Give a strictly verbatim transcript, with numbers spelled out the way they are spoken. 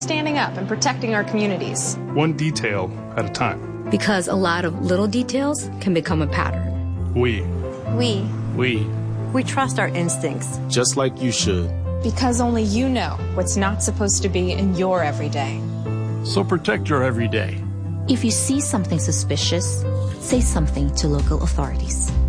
Standing up and protecting our communities. One detail at a time. Because a lot of little details can become a pattern. We. We. We. We trust our instincts. Just like you should. Because only you know what's not supposed to be in your everyday. So protect your everyday. If you see something suspicious, say something to local authorities.